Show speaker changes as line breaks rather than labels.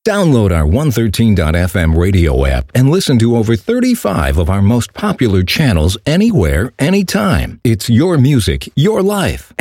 Download our 113.fm radio app and listen to over 35 of our most popular channels anywhere, anytime. It's your music, your life.